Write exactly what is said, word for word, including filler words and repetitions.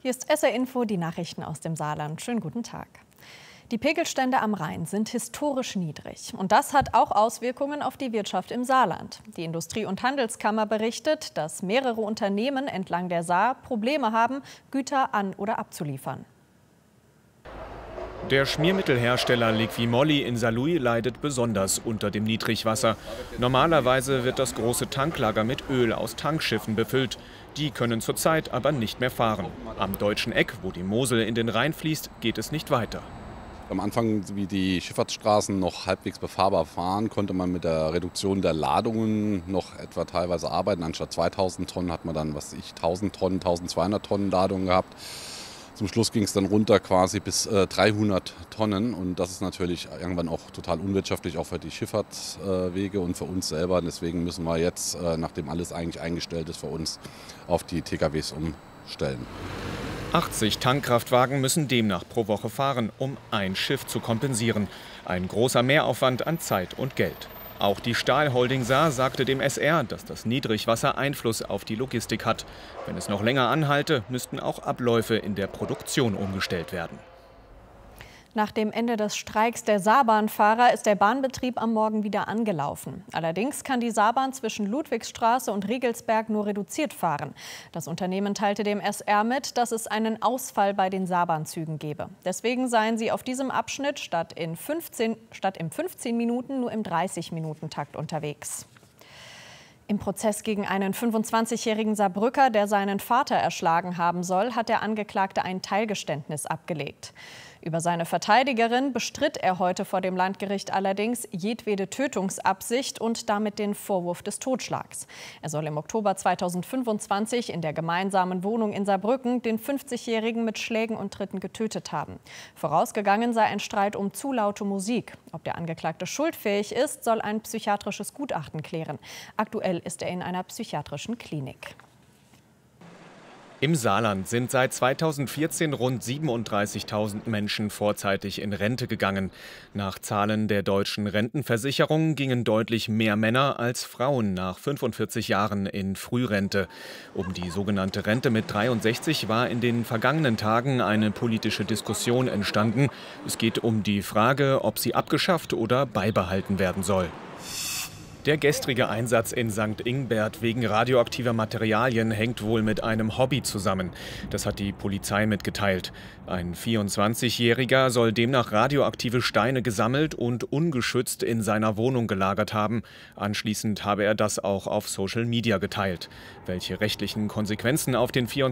Hier ist S R Info, die Nachrichten aus dem Saarland. Schönen guten Tag. Die Pegelstände am Rhein sind historisch niedrig. Und das hat auch Auswirkungen auf die Wirtschaft im Saarland. Die Industrie- und Handelskammer berichtet, dass mehrere Unternehmen entlang der Saar Probleme haben, Güter an- oder abzuliefern. Der Schmiermittelhersteller Liqui-Moly in Saarlouis leidet besonders unter dem Niedrigwasser. Normalerweise wird das große Tanklager mit Öl aus Tankschiffen befüllt. Die können zurzeit aber nicht mehr fahren. Am Deutschen Eck, wo die Mosel in den Rhein fließt, geht es nicht weiter. Am Anfang, wie die Schifffahrtsstraßen noch halbwegs befahrbar waren, konnte man mit der Reduktion der Ladungen noch etwa teilweise arbeiten. Anstatt zweitausend Tonnen hat man dann, was ich, tausend Tonnen, tausendzweihundert Tonnen Ladungen gehabt. Zum Schluss ging es dann runter quasi bis äh, dreihundert Tonnen und das ist natürlich irgendwann auch total unwirtschaftlich, auch für die Schifffahrtswege äh, und für uns selber. Deswegen müssen wir jetzt, äh, nachdem alles eigentlich eingestellt ist für uns, auf die T K Ws umstellen. achtzig Tankkraftwagen müssen demnach pro Woche fahren, um ein Schiff zu kompensieren. Ein großer Mehraufwand an Zeit und Geld. Auch die Stahlholding Saar sagte dem S R, dass das Niedrigwasser Einfluss auf die Logistik hat. Wenn es noch länger anhalte, müssten auch Abläufe in der Produktion umgestellt werden. Nach dem Ende des Streiks der Saarbahnfahrer ist der Bahnbetrieb am Morgen wieder angelaufen. Allerdings kann die Saarbahn zwischen Ludwigsstraße und Riegelsberg nur reduziert fahren. Das Unternehmen teilte dem S R mit, dass es einen Ausfall bei den Saarbahnzügen gebe. Deswegen seien sie auf diesem Abschnitt statt, in fünfzehn, statt im fünfzehn Minuten nur im dreißig-Minuten-Takt unterwegs. Im Prozess gegen einen fünfundzwanzigjährigen Saarbrücker, der seinen Vater erschlagen haben soll, hat der Angeklagte ein Teilgeständnis abgelegt. Über seine Verteidigerin bestritt er heute vor dem Landgericht allerdings jedwede Tötungsabsicht und damit den Vorwurf des Totschlags. Er soll im Oktober zweitausendfünfundzwanzig in der gemeinsamen Wohnung in Saarbrücken den fünfzigjährigen mit Schlägen und Tritten getötet haben. Vorausgegangen sei ein Streit um zu laute Musik. Ob der Angeklagte schuldfähig ist, soll ein psychiatrisches Gutachten klären. Aktuell ist er in einer psychiatrischen Klinik. Im Saarland sind seit zweitausendvierzehn rund siebenunddreißigtausend Menschen vorzeitig in Rente gegangen. Nach Zahlen der deutschen Rentenversicherung gingen deutlich mehr Männer als Frauen nach fünfundvierzig Jahren in Frührente. Um die sogenannte Rente mit dreiundsechzig war in den vergangenen Tagen eine politische Diskussion entstanden. Es geht um die Frage, ob sie abgeschafft oder beibehalten werden soll. Der gestrige Einsatz in Sankt Ingbert wegen radioaktiver Materialien hängt wohl mit einem Hobby zusammen. Das hat die Polizei mitgeteilt. Ein vierundzwanzigjähriger soll demnach radioaktive Steine gesammelt und ungeschützt in seiner Wohnung gelagert haben. Anschließend habe er das auch auf Social Media geteilt. Welche rechtlichen Konsequenzen auf den